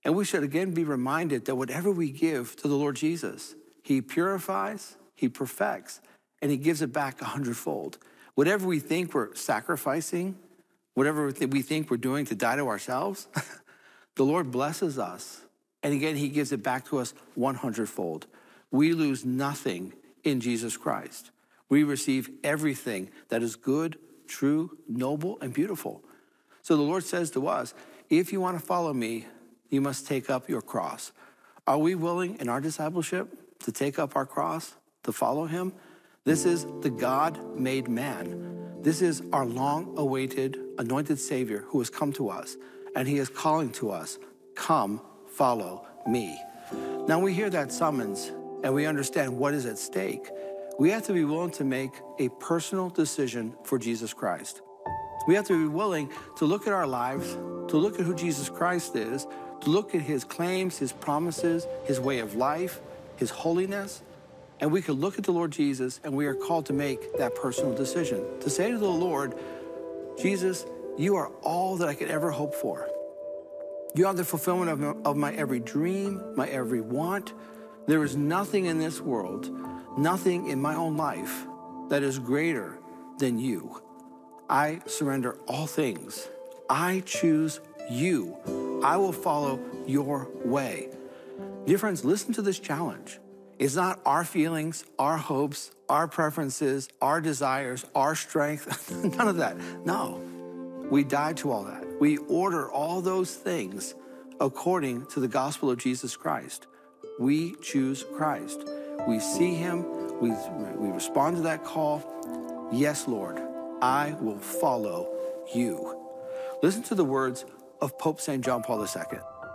And we should again be reminded that whatever we give to the Lord Jesus, he purifies, he perfects, and he gives it back 100-fold. Whatever we think we're sacrificing, whatever we think we're doing to die to ourselves, the Lord blesses us. And again, he gives it back to us 100-fold. We lose nothing in Jesus Christ. We receive everything that is good, true, noble, and beautiful. So the Lord says to us, if you want to follow me, you must take up your cross. Are we willing in our discipleship to take up our cross, to follow him? This is the God-made man. This is our long-awaited, anointed Savior who has come to us, and he is calling to us, come, follow me. Now we hear that summons, and we understand what is at stake. We have to be willing to make a personal decision for Jesus Christ. We have to be willing to look at our lives, to look at who Jesus Christ is, to look at his claims, his promises, his way of life, his holiness. And we can look at the Lord Jesus, and we are called to make that personal decision. To say to the Lord, Jesus, you are all that I could ever hope for. You are the fulfillment of my every dream, my every want. There is nothing in this world, nothing in my own life that is greater than you. I surrender all things. I choose you. I will follow your way. Dear friends, listen to this challenge. It's not our feelings, our hopes, our preferences, our desires, our strength, none of that. No, we die to all that. We order all those things according to the gospel of Jesus Christ. We choose Christ. We see him. We respond to that call. Yes, Lord, I will follow you. Listen to the words of Pope St. John Paul II.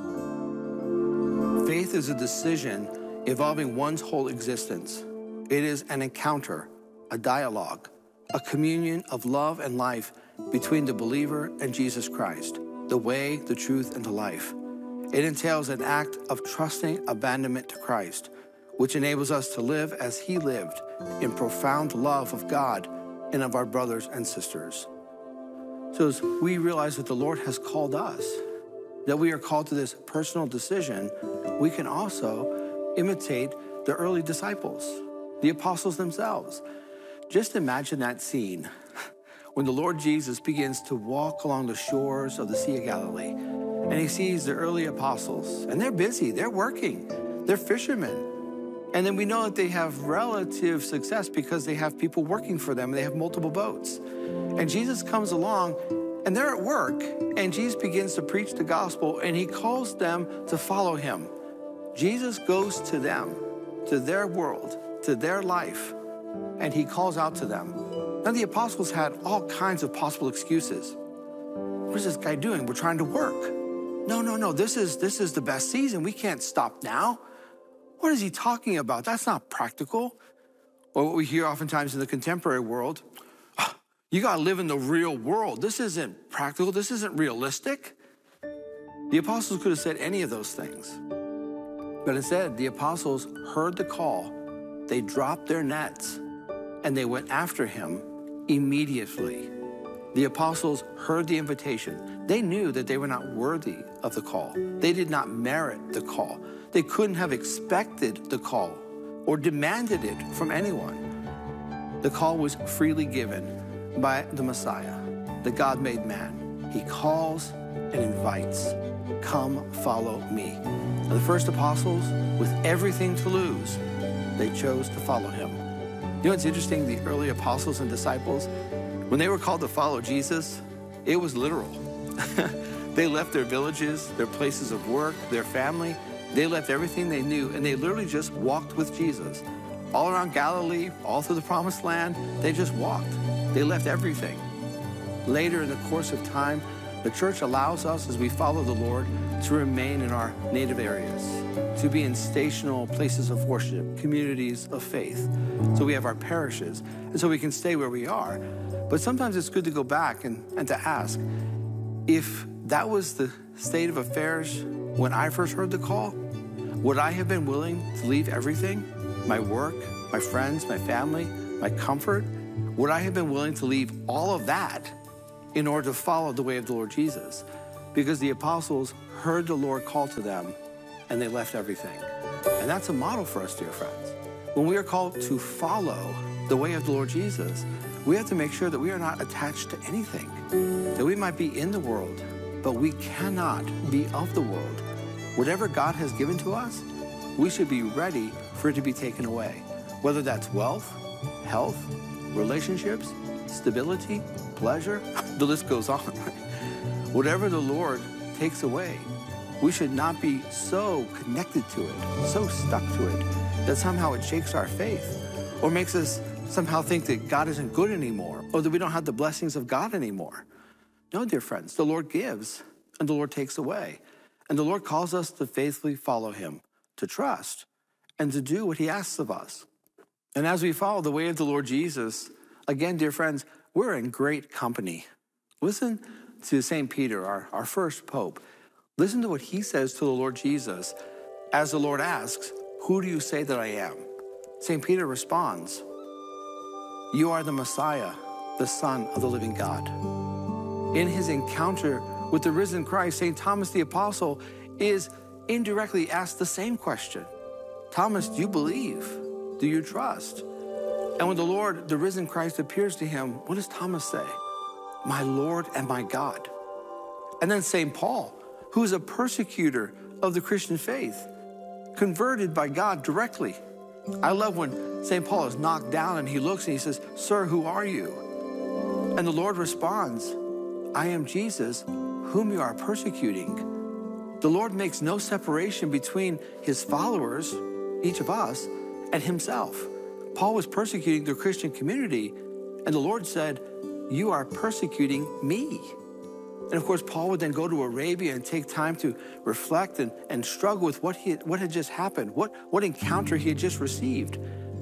Faith is a decision involving one's whole existence. It is an encounter, a dialogue, a communion of love and life between the believer and Jesus Christ, the way, the truth, and the life. It entails an act of trusting abandonment to Christ, which enables us to live as he lived, in profound love of God and of our brothers and sisters. So as we realize that the Lord has called us, that we are called to this personal decision, we can also imitate the early disciples, the apostles themselves. Just imagine that scene when the Lord Jesus begins to walk along the shores of the Sea of Galilee, and he sees the early apostles, and they're busy, they're working, they're fishermen. And then we know that they have relative success because they have people working for them. They have multiple boats. And Jesus comes along, and they're at work, and Jesus begins to preach the gospel, and he calls them to follow him. Jesus goes to them, to their world, to their life, and he calls out to them. Now, the apostles had all kinds of possible excuses. What is this guy doing? We're trying to work. No, this is the best season. We can't stop now. What is he talking about? That's not practical. Or what we hear oftentimes in the contemporary world, you got to live in the real world. This isn't practical. This isn't realistic. The apostles could have said any of those things. But instead, the apostles heard the call. They dropped their nets, and they went after him immediately. The apostles heard the invitation. They knew that they were not worthy of the call. They did not merit the call. They couldn't have expected the call or demanded it from anyone. The call was freely given by the Messiah, the God-made man. He calls and invites, come follow me. And the first apostles, with everything to lose, they chose to follow him. You know what's interesting? The early apostles and disciples, when they were called to follow Jesus, it was literal. They left their villages, their places of work, their family. They left everything they knew, and they literally just walked with Jesus. All around Galilee, all through the Promised Land, they just walked. They left everything. Later in the course of time, the church allows us, as we follow the Lord, to remain in our native areas, to be in stational places of worship, communities of faith. So we have our parishes, and so we can stay where we are. But sometimes it's good to go back and to ask, if that was the state of affairs when I first heard the call, would I have been willing to leave everything? My work, my friends, my family, my comfort? Would I have been willing to leave all of that in order to follow the way of the Lord Jesus? because the apostles heard the Lord call to them and they left everything. And that's a model for us, dear friends. When we are called to follow the way of the Lord Jesus, we have to make sure that we are not attached to anything, that we might be in the world, but we cannot be of the world. Whatever God has given to us, we should be ready for it to be taken away, whether that's wealth, health, relationships, stability, pleasure, the list goes on. Whatever the Lord takes away, we should not be so connected to it, so stuck to it, that somehow it shakes our faith or makes us somehow think that God isn't good anymore or that we don't have the blessings of God anymore. No, dear friends, the Lord gives and the Lord takes away. And the Lord calls us to faithfully follow him, to trust, and to do what he asks of us. And as we follow the way of the Lord Jesus, again, dear friends, we're in great company. Listen to St. Peter, our first pope. Listen to what he says to the Lord Jesus as the Lord asks, "Who do you say that I am?" St. Peter responds, "You are the Messiah, the Son of the living God." In his encounter with the risen Christ, St. Thomas the Apostle is indirectly asked the same question. Thomas, do you believe? Do you trust? And when the Lord, the risen Christ, appears to him, what does Thomas say? "My Lord and my God." And then St. Paul, who is a persecutor of the Christian faith, converted by God directly. I love when St. Paul is knocked down and he looks and he says, "Sir, who are you?" And the Lord responds, "I am Jesus, whom you are persecuting." The Lord makes no separation between his followers, each of us, and himself. Paul was persecuting the Christian community, and the Lord said, "You are persecuting me." And of course, Paul would then go to Arabia and take time to reflect and struggle with what had just happened, what encounter he had just received.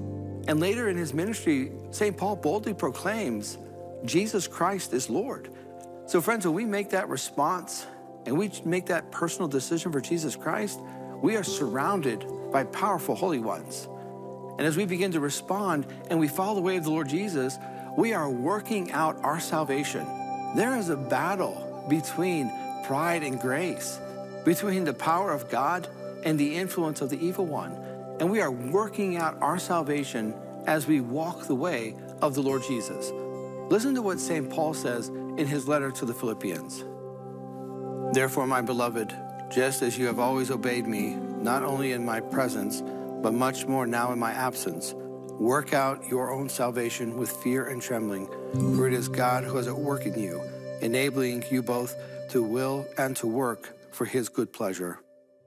And later in his ministry, St. Paul boldly proclaims, "Jesus Christ is Lord." So friends, when we make that response and we make that personal decision for Jesus Christ, we are surrounded by powerful holy ones. And as we begin to respond and we follow the way of the Lord Jesus, we are working out our salvation. There is a battle between pride and grace, between the power of God and the influence of the evil one. And we are working out our salvation as we walk the way of the Lord Jesus. Listen to what St. Paul says in his letter to the Philippians. "Therefore, my beloved, just as you have always obeyed me, not only in my presence, but much more now in my absence, work out your own salvation with fear and trembling, for it is God who is at work in you, enabling you both to will and to work for his good pleasure."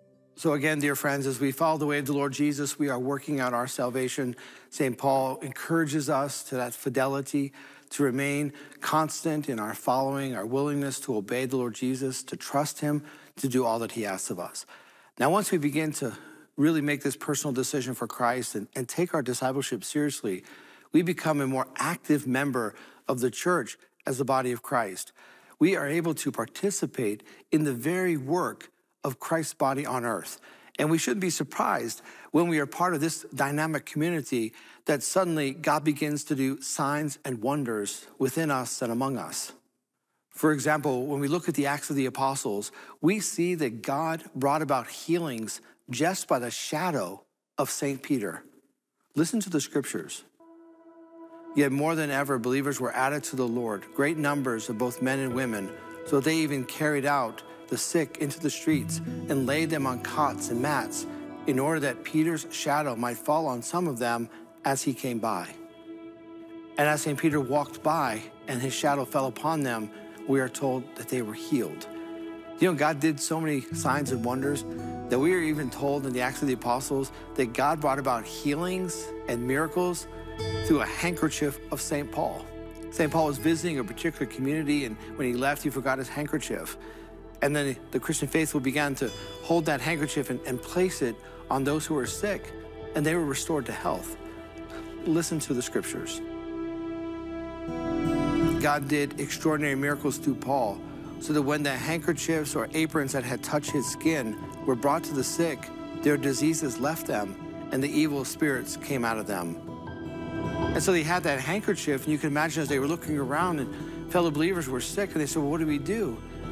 So again, dear friends, as we follow the way of the Lord Jesus, we are working out our salvation. St. Paul encourages us to that fidelity, to remain constant in our following, our willingness to obey the Lord Jesus, to trust him, to do all that he asks of us. Now, once we begin to really make this personal decision for Christ and take our discipleship seriously, we become a more active member of the church as the body of Christ. We are able to participate in the very work of Christ's body on earth. And we shouldn't be surprised when we are part of this dynamic community that suddenly God begins to do signs and wonders within us and among us. For example, when we look at the Acts of the Apostles, we see that God brought about healings just by the shadow of St. Peter. Listen to the scriptures. "Yet more than ever, believers were added to the Lord, great numbers of both men and women, so they even carried out the sick into the streets and laid them on cots and mats in order that Peter's shadow might fall on some of them as he came by. And as St. Peter walked by and his shadow fell upon them, we are told that they were healed." You know, God did so many signs and wonders that we are even told in the Acts of the Apostles that God brought about healings and miracles through a handkerchief of St. Paul. St. Paul was visiting a particular community, and when he left, he forgot his handkerchief. And then the Christian faithful began to hold that handkerchief and place it on those who were sick, and they were restored to health. Listen to the scriptures. God did extraordinary miracles through Paul, so that when the handkerchiefs or aprons that had touched his skin were brought to the sick, their diseases left them, and the evil spirits came out of them. And so they had that handkerchief, and you can imagine as they were looking around and fellow believers were sick, and they said, "Well, what do we do?"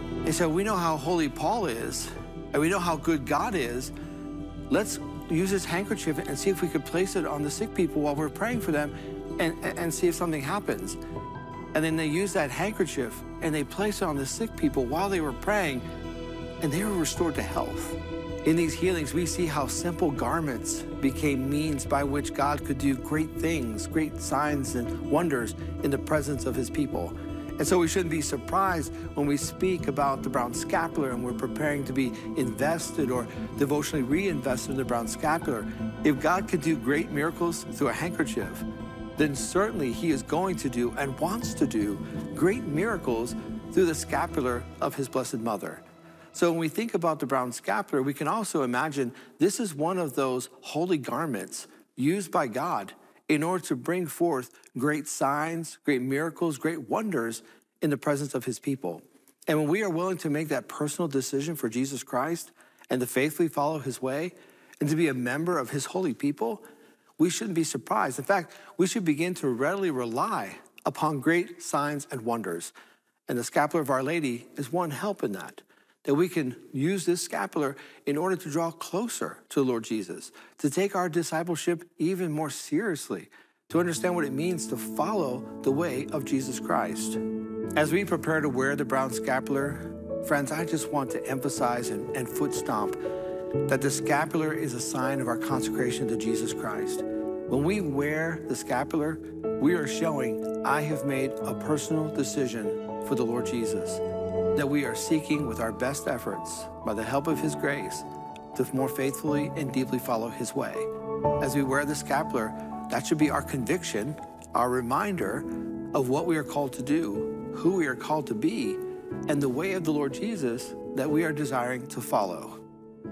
And so we know how holy Paul is, and we know how good God is. Let's use this handkerchief and see if we could place it on the sick people while we're praying for them and see if something happens. And then they use that handkerchief and they place it on the sick people while they were praying, and they were restored to health. In these healings, we see how simple garments became means by which God could do great things, great signs and wonders in the presence of his people. And so we shouldn't be surprised when we speak about the brown scapular and we're preparing to be invested or devotionally reinvested in the brown scapular. If God could do great miracles through a handkerchief, then certainly he is going to do and wants to do great miracles through the scapular of his Blessed Mother. So when we think about the brown scapular, we can also imagine this is one of those holy garments used by God in order to bring forth great signs, great miracles, great wonders in the presence of his people. And when we are willing to make that personal decision for Jesus Christ and to faithfully follow his way and to be a member of his holy people, we shouldn't be surprised. In fact, we should begin to readily rely upon great signs and wonders. And the scapular of Our Lady is one help in that we can use this scapular in order to draw closer to the Lord Jesus, to take our discipleship even more seriously, to understand what it means to follow the way of Jesus Christ. As we prepare to wear the brown scapular, friends, I just want to emphasize and foot stomp that the scapular is a sign of our consecration to Jesus Christ. When we wear the scapular, we are showing I have made a personal decision for the Lord Jesus, that we are seeking with our best efforts, by the help of his grace, to more faithfully and deeply follow his way. As we wear the scapular, that should be our conviction, our reminder of what we are called to do, who we are called to be, and the way of the Lord Jesus that we are desiring to follow.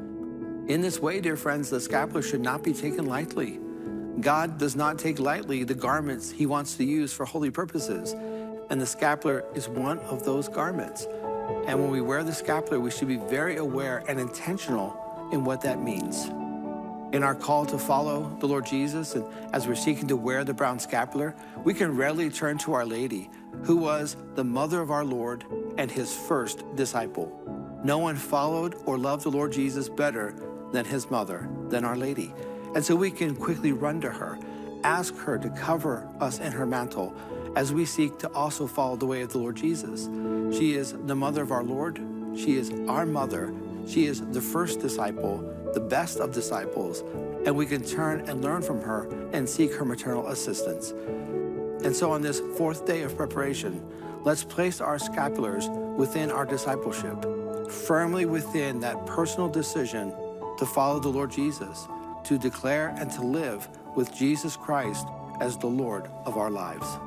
In this way, dear friends, the scapular should not be taken lightly. God does not take lightly the garments he wants to use for holy purposes, and the scapular is one of those garments. And when we wear the scapular, we should be very aware and intentional in what that means. In our call to follow the Lord Jesus, and as we're seeking to wear the brown scapular, we can readily turn to Our Lady, who was the mother of our Lord and his first disciple. No one followed or loved the Lord Jesus better than his mother, than Our Lady. And so we can quickly run to her, ask her to cover us in her mantle as we seek to also follow the way of the Lord Jesus. She is the mother of our Lord. She is our mother. She is the first disciple, the best of disciples, and we can turn and learn from her and seek her maternal assistance. And so on this fourth day of preparation, let's place our scapulars within our discipleship, firmly within that personal decision to follow the Lord Jesus, to declare and to live with Jesus Christ as the Lord of our lives.